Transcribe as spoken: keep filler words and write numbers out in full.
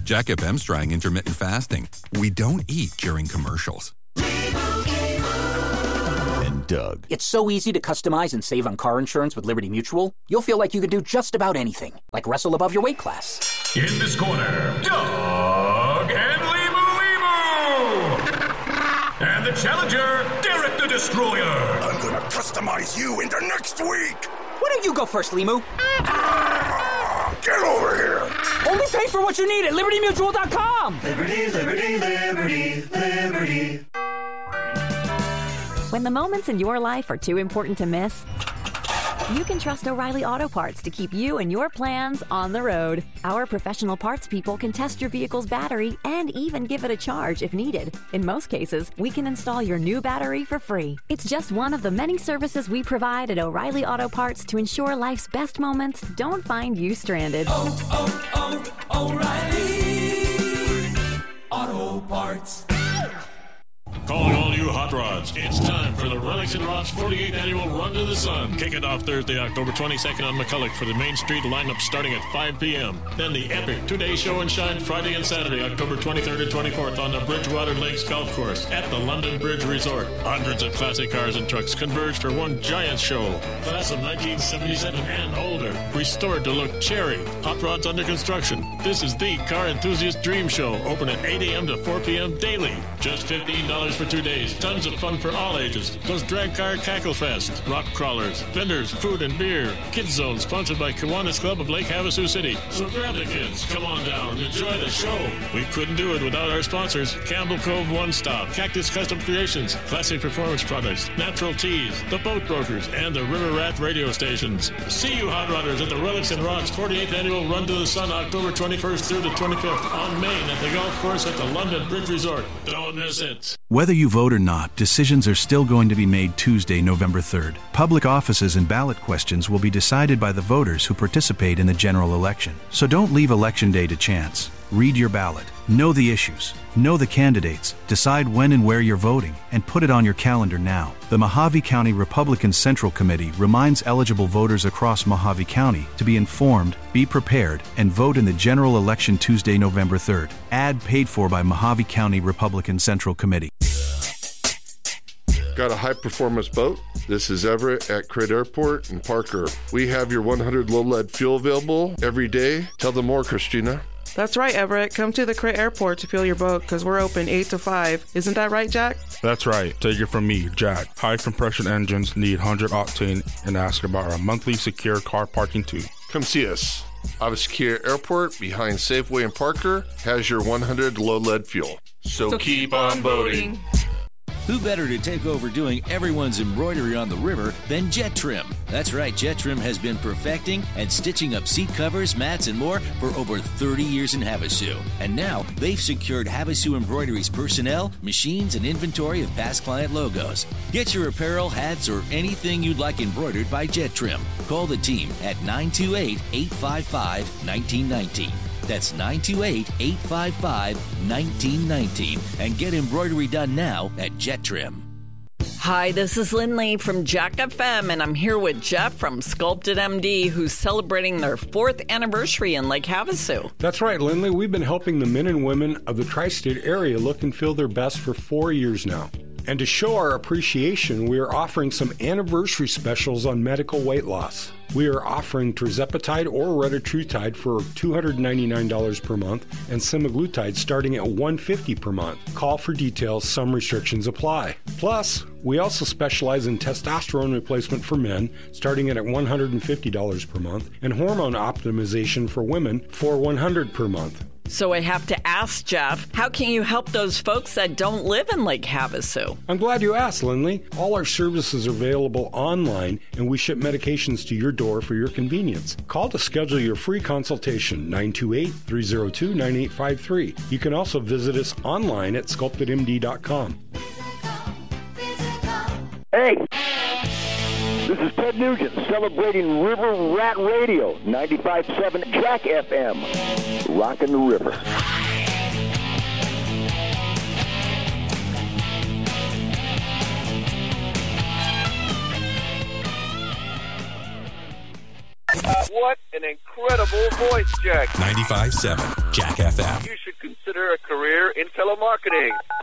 Jack F M's trying intermittent fasting. We don't eat during commercials. And Doug. It's so easy to customize and save on car insurance with Liberty Mutual. You'll feel like you can do just about anything, like wrestle above your weight class. In this corner, Doug and Leemu Leemu! And the challenger, Derek the Destroyer. I'm gonna customize you into next week. Why don't you go first, Leemu? Ah, get over here. Only pay for what you need at Liberty Mutual dot com. Liberty, Liberty, Liberty, Liberty. When the moments in your life are too important to miss, you can trust O'Reilly Auto Parts to keep you and your plans on the road. Our professional parts people can test your vehicle's battery and even give it a charge if needed. In most cases, we can install your new battery for free. It's just one of the many services we provide at O'Reilly Auto Parts to ensure life's best moments don't find you stranded. Oh, oh, oh, O'Reilly Auto Parts. Calling all you hot rods, it's time for the Relics and Rods forty-eighth Annual Run to the Sun. Kick it off Thursday, October twenty-second on McCulloch for the Main Street lineup starting at five p.m. Then the epic two-day show and shine Friday and Saturday, October twenty-third and twenty-fourth on the Bridgewater Lakes Golf Course at the London Bridge Resort. Hundreds of classic cars and trucks converge for one giant show. Class of nineteen seventy-seven and older, restored to look cherry. Hot rods under construction. This is the car enthusiast dream show. Open at eight a.m. to four p.m. daily. Just fifteen dollars for two days. Tons of fun for all ages. Plus drag car cackle fest, rock crawlers, vendors, food and beer. Kids Zone sponsored by Kiwanis Club of Lake Havasu City. So grab the kids, come on down, and enjoy the show. We couldn't do it without our sponsors: Campbell Cove One Stop, Cactus Custom Creations, Classic Performance Products, Natural Teas, The Boat Brokers, and the River Rat radio stations. See you hot rodders at the Relics and Rods forty-eighth Annual Run to the Sun, October twenty-first through the twenty-fifth on Main at the golf course at the London Bridge Resort. Don't miss it. Whether you vote or not, decisions are still going to be made Tuesday, November third. Public offices and ballot questions will be decided by the voters who participate in the general election. So don't leave Election Day to chance. Read your ballot. Know the issues. Know the candidates. Decide when and where you're voting, and put it on your calendar now. The Mojave County Republican Central Committee reminds eligible voters across Mojave County to be informed, be prepared, and vote in the general election Tuesday, November third. Ad paid for by Mojave County Republican Central Committee. Got a high-performance boat? This is Everett at Crit Airport in Parker. We have your one hundred low-lead fuel available every day. Tell them more, Christina. That's right, Everett. Come to the Crit Airport to fuel your boat because we're open eight to five. Isn't that right, Jack? That's right. Take it from me, Jack. High-compression engines need one hundred octane and ask about our monthly secure car parking too. Come see us. Ava Secure Airport behind Safeway in Parker has your one hundred low-lead fuel. So, so keep, keep on boating. boating. Who better to take over doing everyone's embroidery on the river than Jet Trim? That's right, Jet Trim has been perfecting and stitching up seat covers, mats, and more for over thirty years in Havasu. And now they've secured Havasu Embroidery's personnel, machines, and inventory of past client logos. Get your apparel, hats, or anything you'd like embroidered by Jet Trim. Call the team at nine two eight, eight five five, one nine one nine. That's nine two eight, eight five five, one nine one nine and get embroidery done now at Jet Trim. Hi, this is Lindley from Jack F M, and I'm here with Jeff from Sculpted M D, who's celebrating their fourth anniversary in Lake Havasu. That's right, Lindley. We've been helping the men and women of the tri-state area look and feel their best for four years now. And to show our appreciation, we are offering some anniversary specials on medical weight loss. We are offering tirzepatide or retatrutide for two hundred ninety-nine dollars per month and semaglutide starting at one hundred fifty dollars per month. Call for details. Some restrictions apply. Plus, we also specialize in testosterone replacement for men starting at one hundred fifty dollars per month and hormone optimization for women for one hundred dollars per month. So I have to ask, Jeff, how can you help those folks that don't live in Lake Havasu? I'm glad you asked, Lindley. All our services are available online, and we ship medications to your door for your convenience. Call to schedule your free consultation, nine two eight, three zero two, nine eight five three. You can also visit us online at sculpted m d dot com. Hey! This is Ted Nugent celebrating River Rat Radio, ninety-five point seven Jack F M, rockin' the river. What an incredible voice, Jack. ninety-five point seven Jack F M. You should consider a career in telemarketing.